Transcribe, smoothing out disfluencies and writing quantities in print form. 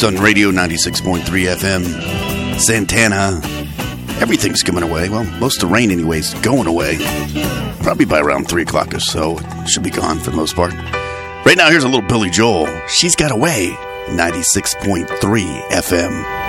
Sun Radio 96.3 FM. Santana. Everything's coming away. Well, most of the rain anyways going away. Probably by around 3 o'clock or so. It should be gone for the most part. Right now, here's a little Billy Joel. She's Got Away. 96.3 FM.